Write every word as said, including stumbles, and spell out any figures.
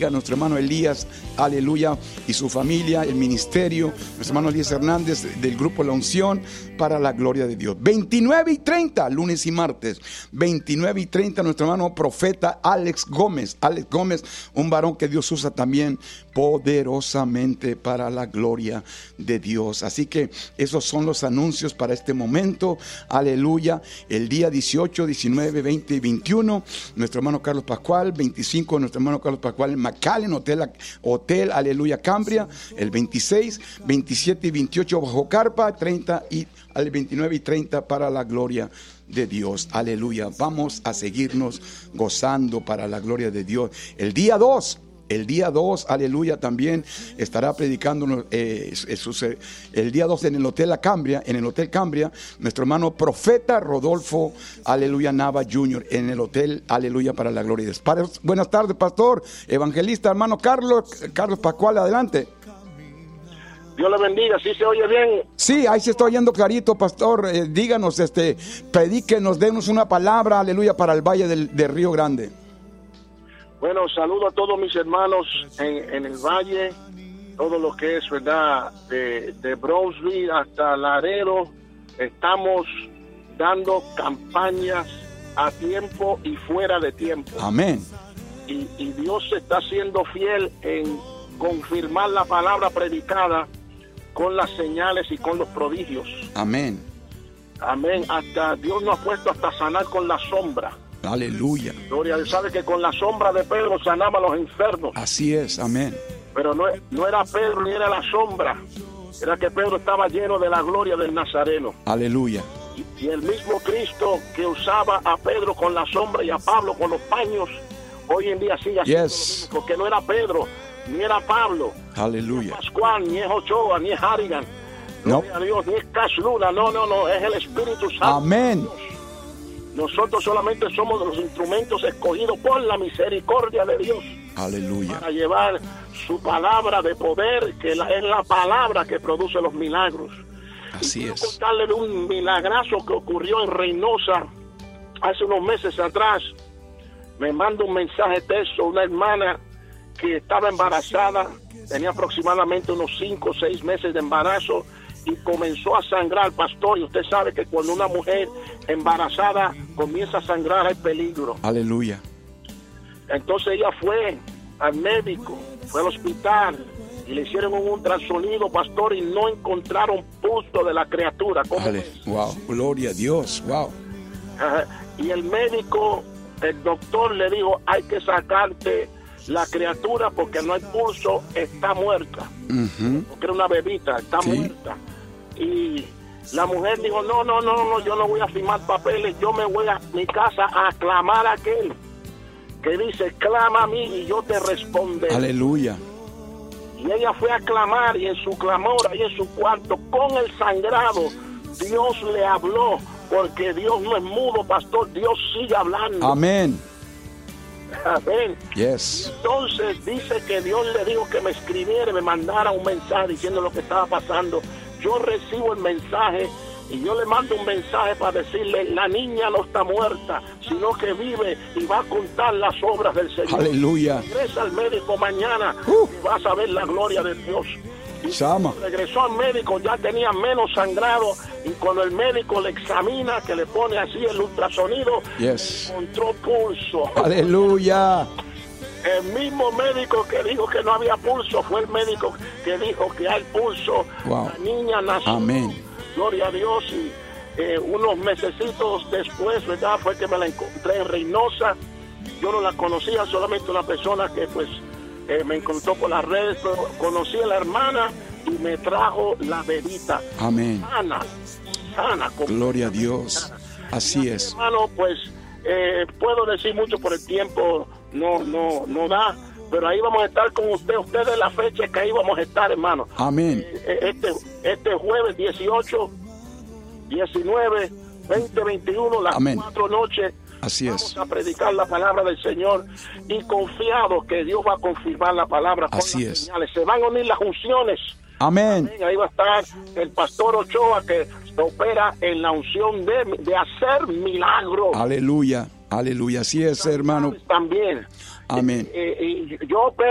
bendiga a nuestro hermano Elías, aleluya, y su familia, el ministerio, nuestro hermano Elías Hernández del grupo La Unción, para la gloria de Dios. veintinueve y treinta, lunes y martes, veintinueve y treinta, nuestro hermano profeta Alex Gómez, Alex Gómez, un varón que Dios usa también poderosamente para la gloria de Dios. Así que esos son los anuncios para este momento, aleluya. El día dieciocho, diecinueve, veinte y veintiuno, nuestro hermano Carlos Pascual. Veinticinco, nuestro hermano Carlos Pascual en McAllen, hotel, hotel, aleluya, Cambria. El veintiséis, veintisiete y veintiocho bajo carpa. Treinta y al veintinueve y treinta para la gloria de Dios, aleluya. Vamos a seguirnos gozando para la gloria de Dios. El día dos, el día dos, aleluya, también estará predicando eh, el día dos en el Hotel La Cambria, en el Hotel Cambria, nuestro hermano profeta Rodolfo, aleluya, Nava junior, en el hotel, aleluya, para la gloria de Dios. Buenas tardes, pastor, evangelista, hermano Carlos, Carlos Pascual, adelante. Dios le bendiga, ¿sí se oye bien? Sí, ahí se está oyendo clarito, pastor. Eh, díganos, este, predíquenos, denos una palabra, aleluya, para el Valle del, del Río Grande. Bueno, saludo a todos mis hermanos en, en el Valle, todo lo que es, ¿verdad? De, de Brownsville hasta Laredo, estamos dando campañas a tiempo y fuera de tiempo. Amén. Y, y Dios está siendo fiel en confirmar la palabra predicada con las señales y con los prodigios. Amén. Amén. Hasta Dios nos ha puesto hasta sanar con la sombra. Aleluya. Gloria, Dios sabe que con la sombra de Pedro sanaba a los enfermos. Así es, amén. Pero no, no era Pedro ni era la sombra, era que Pedro estaba lleno de la gloria del Nazareno. Aleluya. Y, y el mismo Cristo que usaba a Pedro con la sombra y a Pablo con los paños, hoy en día sigue así. Yes. Porque no era Pedro, ni era Pablo, aleluya, ni es Pascual, ni es Ochoa, ni es Harrigan, no. Gloria a Dios, ni es Cash Luna, no, no, no, es el Espíritu Santo. Amén. Nosotros solamente somos los instrumentos escogidos por la misericordia de Dios. Aleluya. Para llevar su palabra de poder, que la, es la palabra que produce los milagros. Así y quiero es. contarle de un milagrazo que ocurrió en Reynosa hace unos meses atrás. Me manda un mensaje de texto una hermana que estaba embarazada, tenía aproximadamente unos cinco o seis meses de embarazo y comenzó a sangrar, pastor, y usted sabe que cuando una mujer embarazada comienza a sangrar hay peligro. Aleluya. Entonces ella fue al médico, fue al hospital y le hicieron un ultrasonido, pastor, y no encontraron pulso de la criatura. ¿Cómo Ale, es? wow, gloria a Dios, wow. Ajá. Y el médico, el doctor le dijo, hay que sacarte la criatura porque no hay pulso, está muerta. Uh-huh. Porque era una bebita, está sí. muerta. Y la mujer dijo, no, no, no, no, yo no voy a firmar papeles, yo me voy a mi casa a aclamar a aquel que dice, clama a mí y yo te responderé. Aleluya. Y ella fue a clamar y en su clamor, ahí en su cuarto, con el sangrado, Dios le habló, porque Dios no es mudo, pastor, Dios sigue hablando. Amén. Amén. Yes. Entonces dice que Dios le dijo que me escribiera, me mandara un mensaje diciendo lo que estaba pasando. Yo recibo el mensaje y yo le mando un mensaje para decirle, la niña no está muerta, sino que vive y va a contar las obras del Señor. Aleluya. Regresa al médico mañana uh. y vas a ver la gloria de Dios. Y Sama. regresó al médico, ya tenía menos sangrado, y cuando el médico le examina, que le pone así el ultrasonido, yes. encontró pulso. Aleluya. El mismo médico que dijo que no había pulso fue el médico que dijo que hay pulso. Wow. La niña nació. Amén. Gloria a Dios. Y eh, unos mesecitos después, ¿verdad? Fue que me la encontré en Reynosa. Yo no la conocía, solamente una persona que pues eh, me encontró por las redes, pero conocí a la hermana y me trajo la bebita. Amén. Sana, sana. Gloria a Dios. Así es. Hermano, pues eh, puedo decir mucho por el tiempo, no, no, no da, pero ahí vamos a estar con usted. Usted es la fecha que ahí vamos a estar, hermano. Amén. Eh, Este, este jueves dieciocho, diecinueve, veinte, veintiuno, las Amén. cuatro noches. Así Vamos es. a predicar la palabra del Señor y confiado que Dios va a confirmar la palabra con Así las es. señales. Se van a unir las unciones. Amén. Amén. Ahí va a estar el pastor Ochoa, que opera en la unción de, de hacer milagros. Aleluya. Aleluya. Así es, hermano. También. Amén. Eh, eh, yo opero